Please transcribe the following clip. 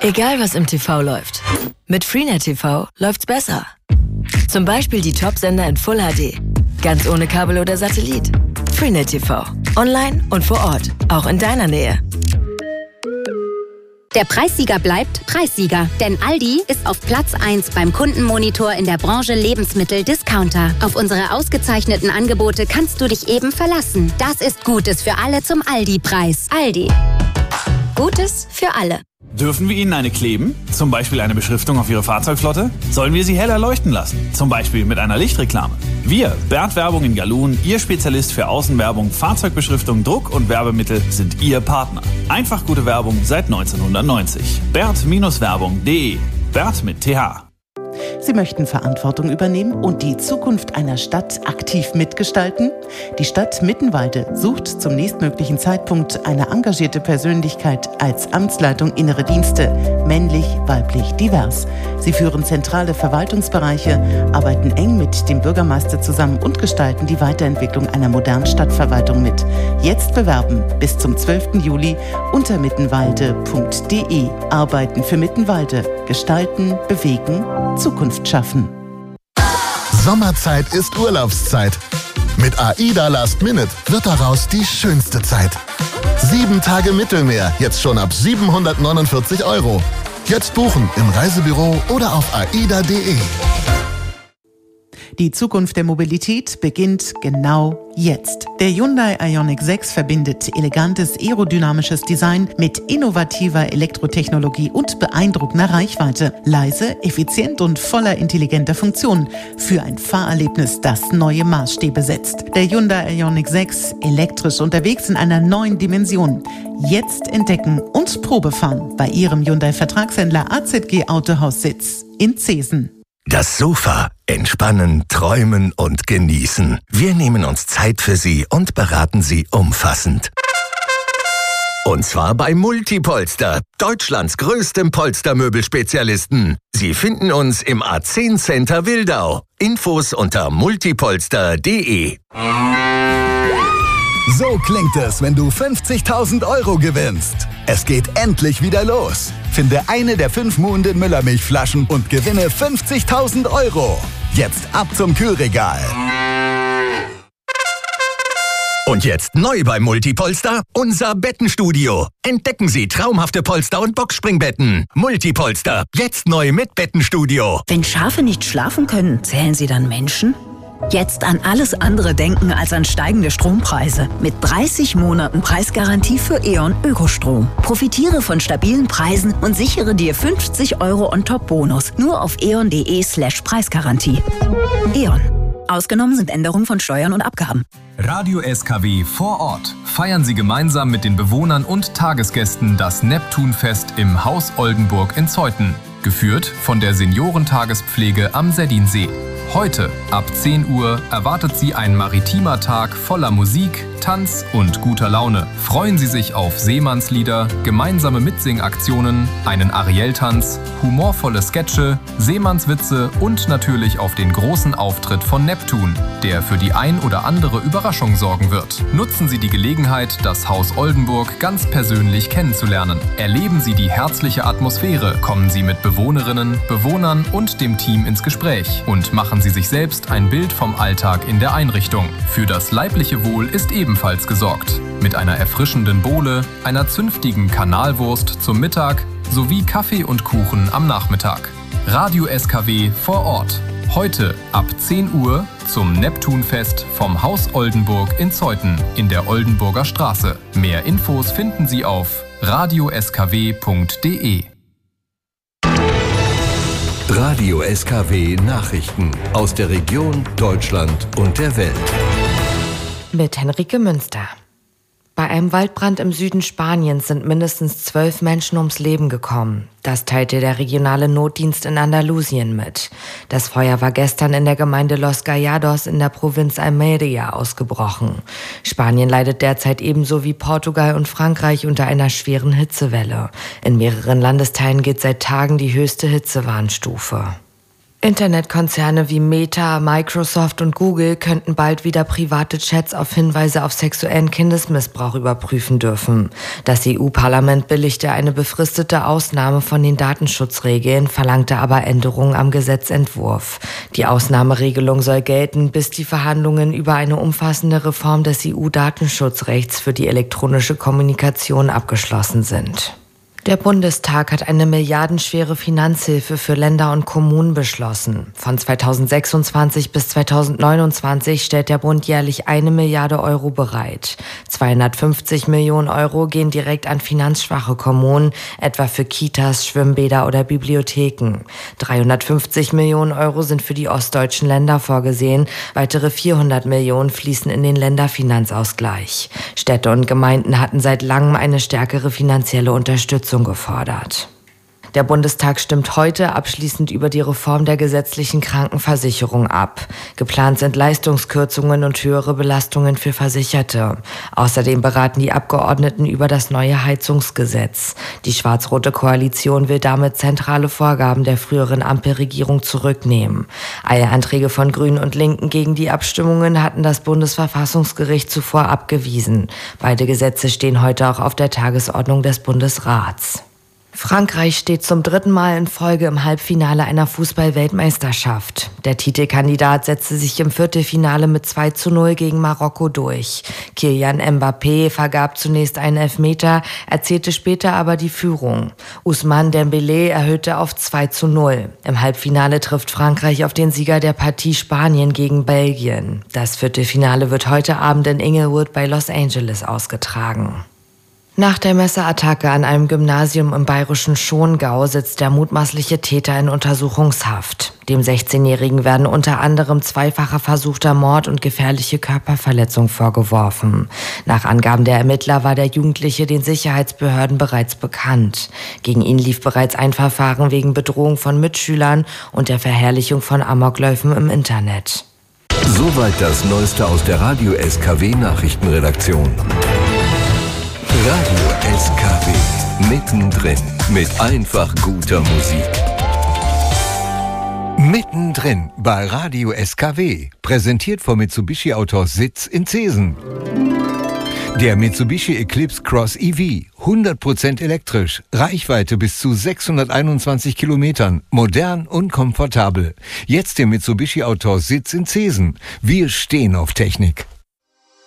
Egal was im TV läuft, mit Freenet TV läuft's besser. Zum Beispiel die Top-Sender in Full HD, ganz ohne Kabel oder Satellit. Freenet TV, online und vor Ort, auch in deiner Nähe. Der Preissieger bleibt Preissieger, denn Aldi ist auf Platz 1 beim Kundenmonitor in der Branche Lebensmittel-Discounter. Auf unsere ausgezeichneten Angebote kannst du dich eben verlassen. Das ist Gutes für alle zum Aldi-Preis. Aldi. Gutes für alle. Dürfen wir Ihnen eine kleben? Zum Beispiel eine Beschriftung auf Ihre Fahrzeugflotte? Sollen wir sie heller leuchten lassen? Zum Beispiel mit einer Lichtreklame? Wir, Bernd Werbung in Galun, Ihr Spezialist für Außenwerbung, Fahrzeugbeschriftung, Druck und Werbemittel, sind Ihr Partner. Einfach gute Werbung seit 1990. Bert-Werbung.de. Bert mit TH. Sie möchten Verantwortung übernehmen und die Zukunft einer Stadt aktiv mitgestalten? Die Stadt Mittenwalde sucht zum nächstmöglichen Zeitpunkt eine engagierte Persönlichkeit als Amtsleitung Innere Dienste, männlich, weiblich, divers. Sie führen zentrale Verwaltungsbereiche, arbeiten eng mit dem Bürgermeister zusammen und gestalten die Weiterentwicklung einer modernen Stadtverwaltung mit. Jetzt bewerben bis zum 12. Juli unter mittenwalde.de. Arbeiten für Mittenwalde. Gestalten, bewegen, Zukunft schaffen. Sommerzeit ist Urlaubszeit. Mit AIDA Last Minute wird daraus die schönste Zeit. 7 Tage Mittelmeer, jetzt schon ab 749 €. Jetzt buchen im Reisebüro oder auf aida.de. Die Zukunft der Mobilität beginnt genau jetzt. Der Hyundai Ioniq 6 verbindet elegantes aerodynamisches Design mit innovativer Elektrotechnologie und beeindruckender Reichweite. Leise, effizient und voller intelligenter Funktionen für ein Fahrerlebnis, das neue Maßstäbe setzt. Der Hyundai Ioniq 6, elektrisch unterwegs in einer neuen Dimension. Jetzt entdecken und Probefahren bei Ihrem Hyundai-Vertragshändler AZG Autohaus Sitz in Zesen. Das Sofa. Entspannen, träumen und genießen. Wir nehmen uns Zeit für Sie und beraten Sie umfassend. Und zwar bei Multipolster, Deutschlands größtem Polstermöbelspezialisten. Sie finden uns im A10 Center Wildau. Infos unter multipolster.de. So klingt es, wenn du 50.000 € gewinnst. Es geht endlich wieder los. Finde eine der 5 Muhnden Müllermilchflaschen und gewinne 50.000 €. Jetzt ab zum Kühlregal. Und jetzt neu bei Multipolster, unser Bettenstudio. Entdecken Sie traumhafte Polster- und Boxspringbetten. Multipolster, jetzt neu mit Bettenstudio. Wenn Schafe nicht schlafen können, zählen sie dann Menschen? Jetzt an alles andere denken als an steigende Strompreise. Mit 30 Monaten Preisgarantie für E.ON Ökostrom. Profitiere von stabilen Preisen und sichere dir 50 € On-Top-Bonus. Nur auf eon.de/Preisgarantie. E.ON. Ausgenommen sind Änderungen von Steuern und Abgaben. Radio SKW vor Ort. Feiern Sie gemeinsam mit den Bewohnern und Tagesgästen das Neptunfest im Haus Oldenburg in Zeuthen. Geführt von der Seniorentagespflege am Seddinsee. Heute ab 10 Uhr erwartet Sie ein maritimer Tag voller Musik, Tanz und guter Laune. Freuen Sie sich auf Seemannslieder, gemeinsame Mitsingaktionen, einen Ariel-Tanz, humorvolle Sketche, Seemannswitze und natürlich auf den großen Auftritt von Neptun, der für die ein oder andere Überraschung sorgen wird. Nutzen Sie die Gelegenheit, das Haus Oldenburg ganz persönlich kennenzulernen. Erleben Sie die herzliche Atmosphäre, kommen Sie mit Bewohnerinnen, Bewohnern und dem Team ins Gespräch und machen Sie sich selbst ein Bild vom Alltag in der Einrichtung. Für das leibliche Wohl ist ebenfalls gesorgt. Mit einer erfrischenden Bowle, einer zünftigen Kanalwurst zum Mittag sowie Kaffee und Kuchen am Nachmittag. Radio SKW vor Ort. Heute ab 10 Uhr zum Neptunfest vom Haus Oldenburg in Zeuthen in der Oldenburger Straße. Mehr Infos finden Sie auf radioskw.de. Radio SKW Nachrichten aus der Region, Deutschland und der Welt. Mit Henrike Münster. Bei einem Waldbrand im Süden Spaniens sind mindestens 12 Menschen ums Leben gekommen. Das teilte der regionale Notdienst in Andalusien mit. Das Feuer war gestern in der Gemeinde Los Gallados in der Provinz Almería ausgebrochen. Spanien leidet derzeit ebenso wie Portugal und Frankreich unter einer schweren Hitzewelle. In mehreren Landesteilen gilt seit Tagen die höchste Hitzewarnstufe. Internetkonzerne wie Meta, Microsoft und Google könnten bald wieder private Chats auf Hinweise auf sexuellen Kindesmissbrauch überprüfen dürfen. Das EU-Parlament billigte eine befristete Ausnahme von den Datenschutzregeln, verlangte aber Änderungen am Gesetzentwurf. Die Ausnahmeregelung soll gelten, bis die Verhandlungen über eine umfassende Reform des EU-Datenschutzrechts für die elektronische Kommunikation abgeschlossen sind. Der Bundestag hat eine milliardenschwere Finanzhilfe für Länder und Kommunen beschlossen. Von 2026 bis 2029 stellt der Bund jährlich 1 Milliarde Euro bereit. 250 Millionen Euro gehen direkt an finanzschwache Kommunen, etwa für Kitas, Schwimmbäder oder Bibliotheken. 350 Millionen Euro sind für die ostdeutschen Länder vorgesehen. Weitere 400 Millionen fließen in den Länderfinanzausgleich. Städte und Gemeinden hatten seit langem eine stärkere finanzielle Unterstützung gefordert. Der Bundestag stimmt heute abschließend über die Reform der gesetzlichen Krankenversicherung ab. Geplant sind Leistungskürzungen und höhere Belastungen für Versicherte. Außerdem beraten die Abgeordneten über das neue Heizungsgesetz. Die schwarz-rote Koalition will damit zentrale Vorgaben der früheren Ampelregierung zurücknehmen. Eilanträge von Grünen und Linken gegen die Abstimmungen hatten das Bundesverfassungsgericht zuvor abgewiesen. Beide Gesetze stehen heute auch auf der Tagesordnung des Bundesrats. Frankreich steht zum 3. Mal in Folge im Halbfinale einer Fußball-Weltmeisterschaft. Der Titelkandidat setzte sich im Viertelfinale mit 2:0 gegen Marokko durch. Kylian Mbappé vergab zunächst einen Elfmeter, erzielte später aber die Führung. Ousmane Dembélé erhöhte auf 2:0. Im Halbfinale trifft Frankreich auf den Sieger der Partie Spanien gegen Belgien. Das Viertelfinale wird heute Abend in Inglewood bei Los Angeles ausgetragen. Nach der Messerattacke an einem Gymnasium im bayerischen Schongau sitzt der mutmaßliche Täter in Untersuchungshaft. Dem 16-Jährigen werden unter anderem zweifacher versuchter Mord und gefährliche Körperverletzung vorgeworfen. Nach Angaben der Ermittler war der Jugendliche den Sicherheitsbehörden bereits bekannt. Gegen ihn lief bereits ein Verfahren wegen Bedrohung von Mitschülern und der Verherrlichung von Amokläufen im Internet. Soweit das Neueste aus der Radio SKW Nachrichtenredaktion. Radio SKW, mittendrin mit einfach guter Musik. Mittendrin bei Radio SKW, präsentiert vom Mitsubishi Autors Sitz in Zeesen. Der Mitsubishi Eclipse Cross EV, 100% elektrisch, Reichweite bis zu 621 Kilometern, modern und komfortabel. Jetzt der Mitsubishi Autors Sitz in Zeesen. Wir stehen auf Technik.